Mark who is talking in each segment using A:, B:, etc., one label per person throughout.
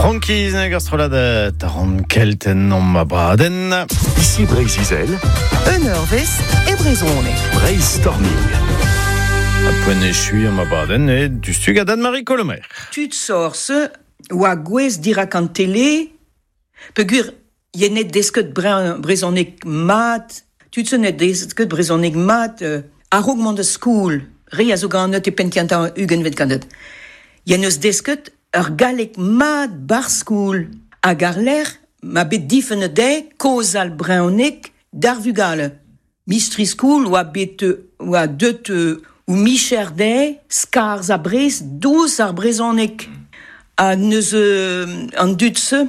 A: Frankies gastrolade Tarnkelten om Baden.
B: Ici Brésil,
C: Unervest et Brezone.
B: Brainstorming.
A: Après chui om Baden et du sugad Anne-Marie Colomer.
C: Tu te sors ce ou à Gwez dirac télé. Pegur yenet desket brezonek mat. Tu te net desket brezonek mat. A rogman de school. Ria zo ganet e penkianta ugen vet kandet. Yenus desket galek mat bar school. A garler ma bet difene de kozal braunek darvugale. Mistri school ou a bet ou a deut ou micher de skars a brez 12 ar brezonek. A neus an dutse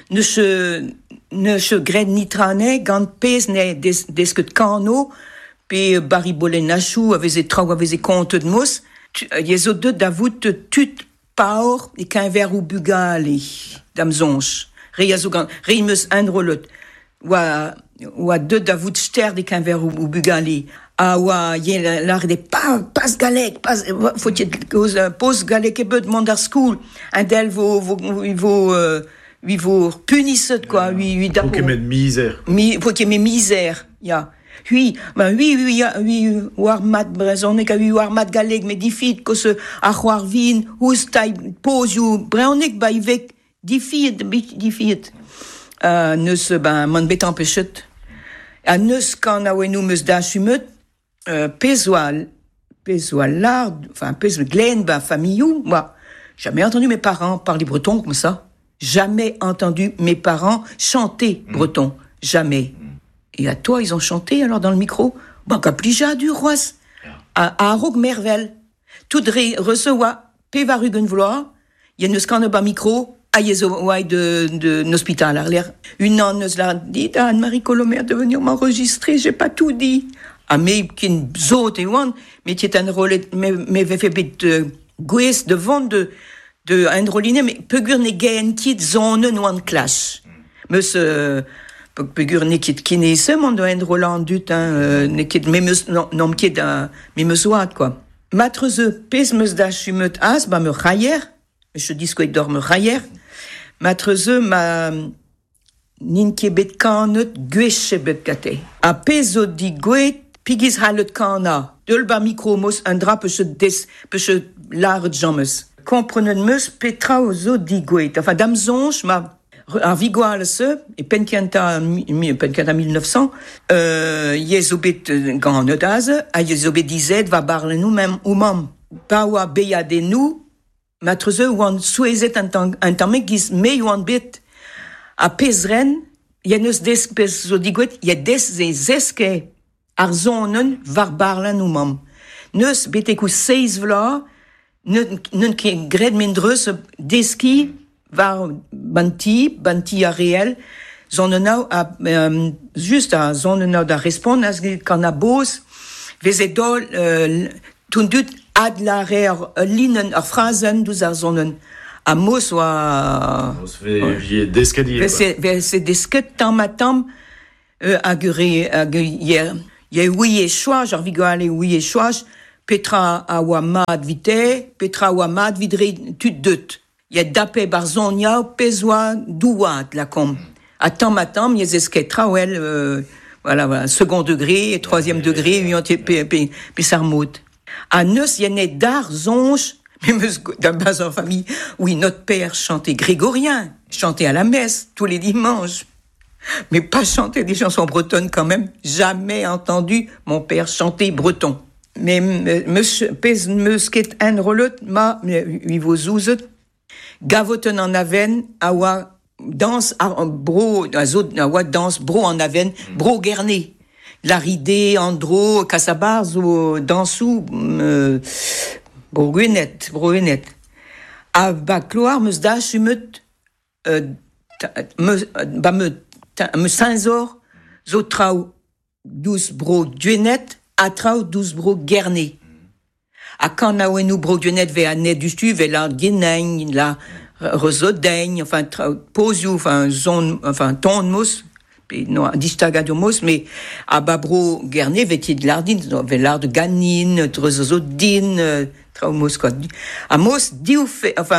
C: ne se gred nitrane gant pez ne desket kano pe baribole nachou aveze trau aveze compte de mos yezo de davout tut paor e qu'un ver ou bugale damzonch reyazo gant reimus androlot wa de davout ster de qu'un ver ou bugale a wa ye l'art de pas galek pas faut-il cause pose galek e beut mandar school un del vi punisset quoi oui
D: faut qu'il mette misère
C: faut qu'il mette misère ya oui war mat brezonek a war mat galeg mais difit que ce a war vin ous tai pozu brezonek ba ivek difit neus man bet empêchet a neus kan a wenou meus da chumet pezoal lard enfin pez glen ba famillou moi jamais entendu mes parents parler breton comme ça. Jamais entendu mes parents chanter breton. Jamais. Et à toi, ils ont chanté alors dans le micro. Bon, qu'aplija du roi. À Rogue Mervel. Tout recevoir Pevarugen vouloir. Il y a une scanne bas micro. À Yezoouai de l'hôpital. Alors, une an nous l'a dit à Anne-Marie Colomer de venir m'enregistrer. J'ai pas tout dit. À mes qui zot et one. Mais qui est un rôle, mais fait bit gues devant de androline, mais pegur ne gaen kit zone no an clash. Meus pegur ne kit kinese mon do androland dut ne kit meus non kit mais meus wat quoi. Matreze pes meus da chumet as ba me rayer, je dis quoi dorme rayer. Matreze ma nin kebet kanet gueche bet kate. A peso di guet pigis halet kana. Dul ba micro mos un drap pe large james. Comprenez meus petra ozo digouet. Enfin, damzonch, ma ar vigoal se, et penkianta 1900, yezobet ganodaz, a yezobet dizet va barle nous même ou mam. Pa oa beyade nous, matreze ou an souezet un tamek giz me ou an bet. A pezren, yeneus des pez zo digouet, ye des zeske ar zonen var barle nous mam. Neus betekou 16 vla, nun ke gred mindreus deski var banti a réel zonenau a juste a zonenau da respond as kan a boz vezedol tundut ad la rer linen a phrasen dus a zonen a mos wa
D: vie d'escalier
C: c'est desket tam matam agure hier ye oui et choix j'ar vigole oui et choix Petra a oa mad vite, Petra oa mad vidre tut deut. Ya dape barzonia pezoa douat la com. A tam matam, yez esket trawel, voilà, second degré, et troisième degré, pe sarmout. A neus yenet dar zonch, mais meus d'un bas en famille, oui, notre père chantait grégorien, chantait à la messe tous les dimanches. Mais pas chanter des chansons bretonnes quand même, jamais entendu mon père chanter breton. Mais monsieur pez musket en rolot ma vi vo zouzet gavoten en aven a oa danse bro azot a oa danse bro en aven bro gerne la ridé andro kasabar zo dansou bro gwenet a ba kloar meus da chumet me saint-zor zo trao 12 bro duenet a trao 12 bro gerne. A kan a ouenou bro duenet ve a net du stu, ve la geneigne, la rezodeigne, enfin, posio, enfin, zone, enfin, ton mos, non, distagado mos, mais a ba bro gerne ve ti de lardin, ve lard ganine, rezodine, trao mos, quoi. A mos, diou fe, enfin,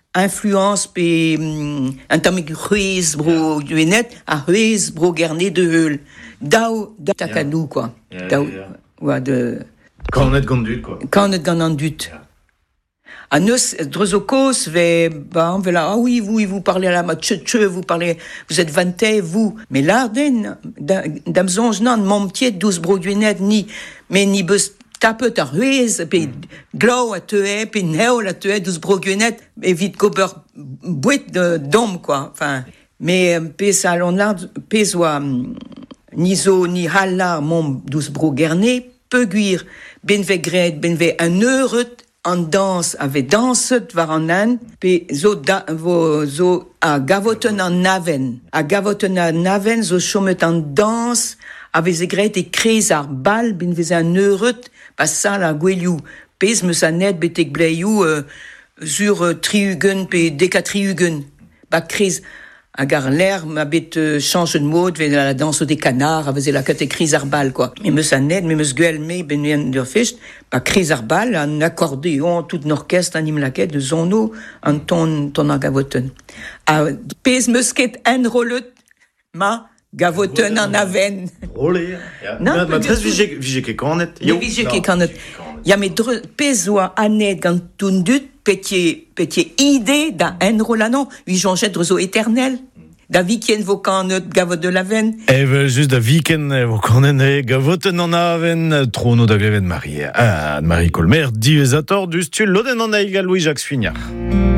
C: influence pe un tamik Ruiz bro duenet a Ruiz bro gerne de heul. Dao takanou quoi. Dao wa de
D: Cornet Gondut, quoi.
C: quand on en dut. À nous, Drezokos, on veut là, ah oui, vous parlez à la mode, vous parlez, vous êtes vanté, vous. Mais là, d'amzonge, non, mon petit, 12 broduinet, mais ni bus, tapet à ruiz, puis glow à tuer, puis néo à tuer, 12 broduinet, et vite cober, bouette d'homme, quoi. Enfin, mais, puis ça, l'on là, puis soit, ni zo, ni halla, mon 12 broguerné, peu guire, benvegret, benve un heureux, en danse, avec danse, var en an, pe zo a gavoten en naven. A gavoten en naven, zo chomet en danse, avec zegret et krez ar bal, ben vez un heureux, pas ça la gweliou. Pez me sa net betek bleiou, sur triugen, pe deka triugen. Ba krez, agar l'air, ma bête change de mode, vez la danse des canards, avec la kate krez ar bal, quoi. Mais me sa net, mais me sguel me, ben vien de ficht, ba krez ar bal, un accordéon, tout un orchestre, anime la quête de zono, en ton gavoten. A pez me sket en rolet, ma gavoten en aven.
D: Rolé.
C: Non,
D: Ma très vige ke cornet.
C: Ne vije ket kanet. Ya me pezoa anet gant tundut, petier idée da en rolanon, vi jonget rezo éternel. Da vikien vo kanet gavot de laven.
A: Eve just da viken vo konen gavoten an aven trono da greven Marie. Marie Colmer, diusator du stul loden an aigal Louis-Jacques Suignard.